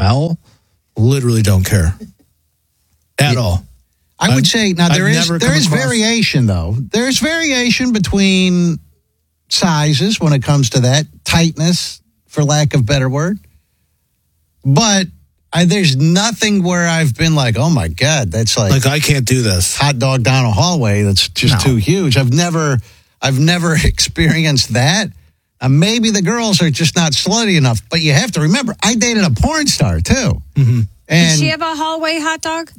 smell, literally don't care at all. I would say now there is variation though. There's variation between sizes when it comes to that tightness, for lack of a better word. But there's nothing where I've been like, oh my God, that's like I can't do this. Hot dog down a hallway that's just too huge. I've never experienced that. Maybe the girls are just not slutty enough. But you have to remember, I dated a porn star too. Mm-hmm. Did she have a hallway hot dog?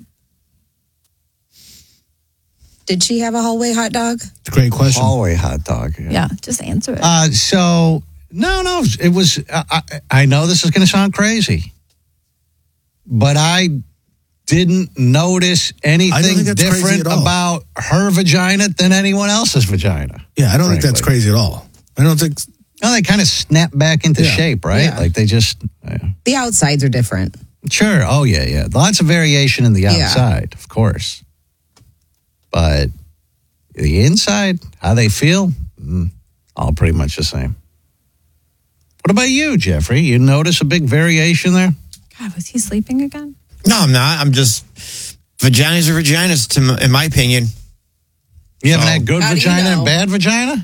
Did she have a hallway hot dog? Great question. Hallway hot dog. Yeah, just answer it. So, no, it was, I know this is going to sound crazy, but I didn't notice anything different about her vagina than anyone else's vagina. Yeah, I don't think that's crazy at all. I don't think... No, they kind of snap back into shape, right? Yeah. Like they just... The outsides are different. Sure. Oh, yeah. Lots of variation in the outside, of course. But the inside, how they feel, all pretty much the same. What about you, Jeffrey? You notice a big variation there? God, was he sleeping again? No, I'm not. I'm just... Vaginas are vaginas, in my opinion. You haven't had good vagina and bad vagina?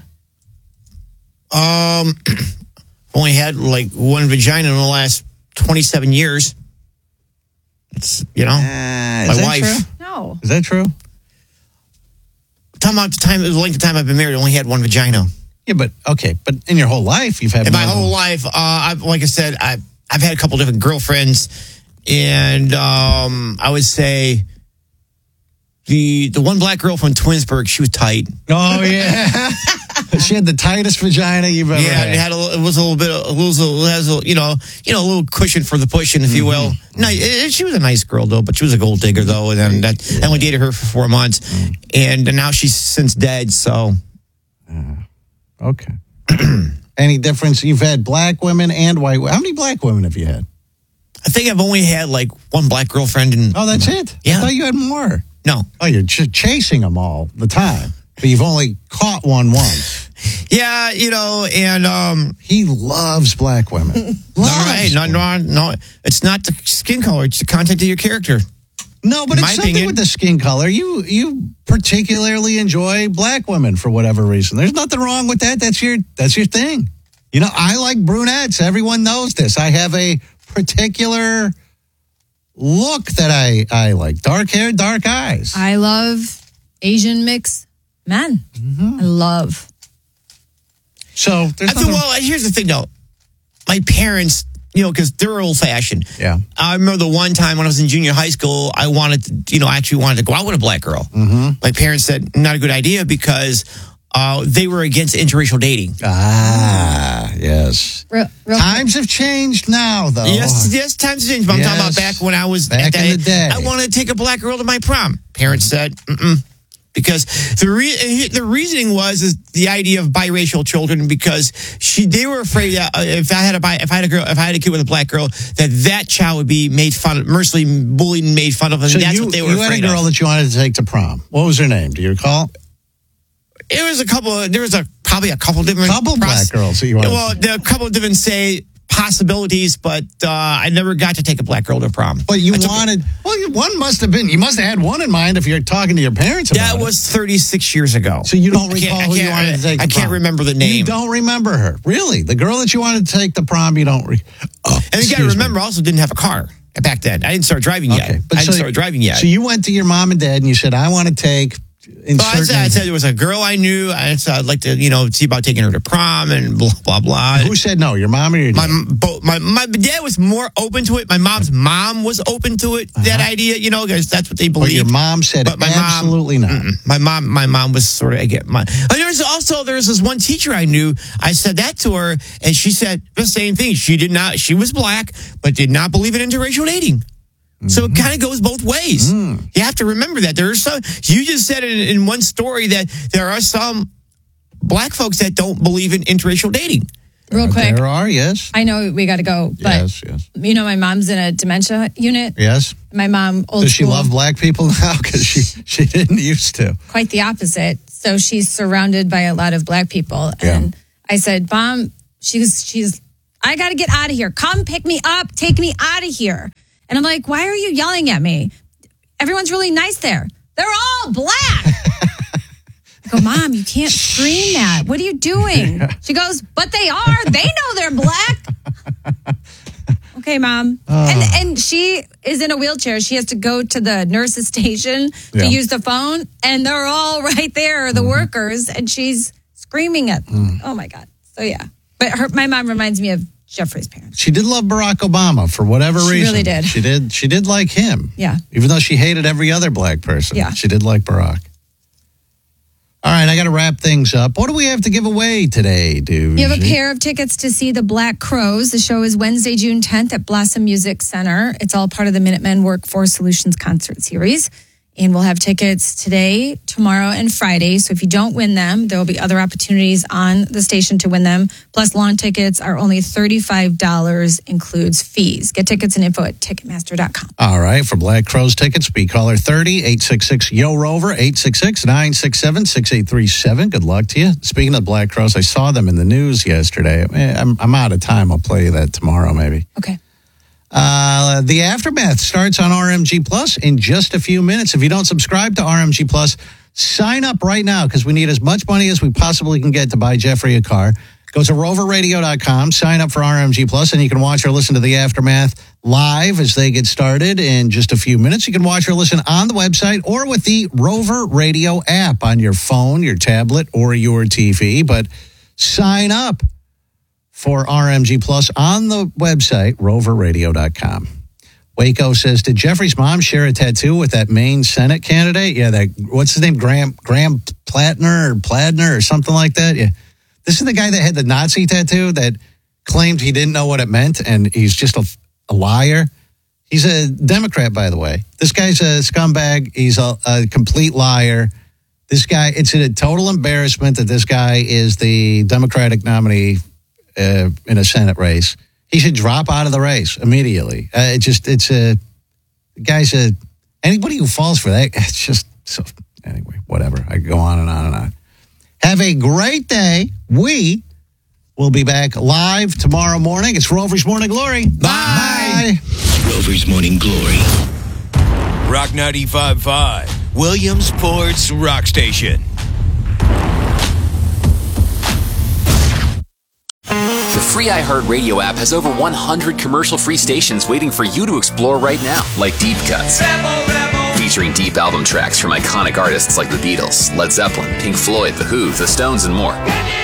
Only had like one vagina in the last 27 years. It's, my wife. True? No. Is that true? Talking about the length of time I've been married, I only had one vagina. Yeah, but in your whole life, you've had. In my whole life, like I said, I've had a couple different girlfriends, and I would say the one black girl from Twinsburg, she was tight. Oh yeah, she had the tightest vagina you've ever had. Yeah, it was a little cushion for the pushing, if you will. No, she was a nice girl though, but she was a gold digger though, and then we dated her for 4 months, and now she's since dead. So, okay. Any difference? You've had black women and white women. How many black women have you had? I think I've only had like one black girlfriend. Oh, that's it? Yeah. I thought you had more. No. Oh, you're chasing them all the time, but you've only caught one once. Yeah, and he loves black women. No, it's not the skin color; it's the content of your character. No, but it's something with the skin color. You particularly enjoy black women for whatever reason. There's nothing wrong with that. That's your thing. I like brunettes. Everyone knows this. I have a particular look that I like. Dark hair, dark eyes. I love Asian mix men. Mm-hmm. I love. So here's the thing though. My parents, because they're old fashioned. Yeah. I remember the one time when I was in junior high school, I wanted to, actually wanted to go out with a black girl. Mm-hmm. My parents said, not a good idea because they were against interracial dating. Ah, yes. Real times have changed now, though. Yes, times have changed. But I'm talking about back when I was back in the day. I wanted to take a black girl to my prom. Parents said, because the reasoning was the idea of biracial children, because they were afraid that if I had a kid with a black girl, that child would be made fun of, mercilessly bullied and made fun of, and that's what they were afraid of. You had a girl that you wanted to take to prom. What was her name? Do you recall? It was probably a couple different black girls that you wanted. Well, there are a couple of different possibilities, but I never got to take a black girl to prom. But one must have been. You must have had one in mind if you're talking to your parents about it. That was 36 years ago. So you don't recall who you wanted to take to prom? I can't remember the name. You don't remember her? Really? The girl that you wanted to take to prom, you don't and you got to remember, I also didn't have a car back then. I didn't start driving yet. I didn't start driving yet. So you went to your mom and dad and you said, I want to take... I said there was a girl I knew. I said I'd like to, see about taking her to prom and blah, blah, blah. Who said no? Your mom or your dad? My dad was more open to it. My mom's mom was open to it, that idea, because that's what they believe. But your mom said absolutely not. My mom was sort of, there's this one teacher I knew. I said that to her, and she said the same thing. She was black, but did not believe in interracial dating. So it kind of goes both ways. You have to remember that there are some. You just said in one story that there are some black folks that don't believe in interracial dating. Real quick, there are, yes. I know we got to go, but yes. My mom's in a dementia unit. Yes. My mom, old Does she school, love black people now? Because she didn't used to. Quite the opposite. So she's surrounded by a lot of black people, and I said, Mom, she's. I got to get out of here. Come pick me up. Take me out of here. And I'm like, why are you yelling at me? Everyone's really nice there. They're all black. I go, Mom, you can't scream that. What are you doing? She goes, but they are. They know they're black. Okay, Mom. And she is in a wheelchair. She has to go to the nurse's station to use the phone. And they're all right there, the workers. And she's screaming at them. Oh, my God. So, yeah. But my mom reminds me of Jeffrey's parents. She did love Barack Obama for whatever reason. She really did. She did like him. Yeah. Even though she hated every other black person. Yeah. She did like Barack. All right, I got to wrap things up. What do we have to give away today, dude? You have a pair of tickets to see the Black Crowes. The show is Wednesday, June 10th at Blossom Music Center. It's all part of the Minutemen Workforce Solutions Concert Series. And we'll have tickets today, tomorrow, and Friday. So if you don't win them, there will be other opportunities on the station to win them. Plus, lawn tickets are only $35, includes fees. Get tickets and info at Ticketmaster.com. All right. For Black Crowes tickets, be caller 30-866-YO-ROVER, 866-967-6837. Good luck to you. Speaking of Black Crowes, I saw them in the news yesterday. I'm out of time. I'll play you that tomorrow, maybe. Okay. The Aftermath starts on RMG Plus in just a few minutes. If you don't subscribe to RMG Plus, sign up right now because we need as much money as we possibly can get to buy Jeffrey a car. Go to roverradio.com, sign up for RMG Plus, and you can watch or listen to the Aftermath live as they get started in just a few minutes. You can watch or listen on the website or with the Rover Radio app on your phone, your tablet, or your TV. But sign up for RMG Plus on the website, roverradio.com. Waco says, did Jeffrey's mom share a tattoo with that Maine Senate candidate? Yeah, that, what's his name? Graham Pladner or something like that? Yeah. This is the guy that had the Nazi tattoo that claimed he didn't know what it meant, and he's just a liar. He's a Democrat, by the way. This guy's a scumbag. He's a complete liar. This guy, it's a total embarrassment that this guy is the Democratic nominee in a Senate race. He should drop out of the race immediately. Anybody who falls for that, it's just, so, anyway, whatever. I could go on and on and on. Have a great day. We will be back live tomorrow morning. It's Rover's Morning Glory. Bye. Rover's Morning Glory. Rock 95.5, Williamsport's Rock Station. The free iHeartRadio app has over 100 commercial-free stations waiting for you to explore right now, like Deep Cuts, featuring deep album tracks from iconic artists like the Beatles, Led Zeppelin, Pink Floyd, The Who, The Stones, and more.